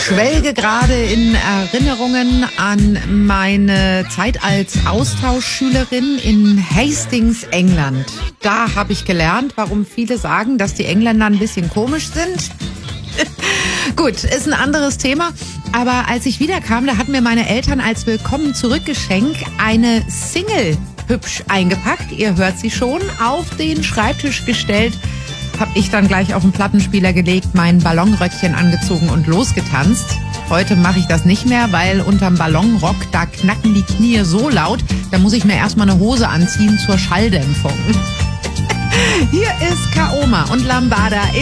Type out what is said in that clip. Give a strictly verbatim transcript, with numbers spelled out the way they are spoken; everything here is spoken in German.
schwelge gerade in Erinnerungen an meine Zeit als Austauschschülerin in Hastings, England. Da habe ich gelernt, warum viele sagen, dass die Engländer ein bisschen komisch sind. Gut, ist ein anderes Thema. Aber als ich wiederkam, da hatten mir meine Eltern als Willkommen-Zurück-Geschenk eine Single hübsch eingepackt. Ihr hört sie schon, auf den Schreibtisch gestellt. Hab ich dann gleich auf den Plattenspieler gelegt, mein Ballonröckchen angezogen und losgetanzt. Heute mache ich das nicht mehr, weil unterm Ballonrock, da knacken die Knie so laut, da muss ich mir erstmal eine Hose anziehen zur Schalldämpfung. Hier ist Kaoma und Lambada.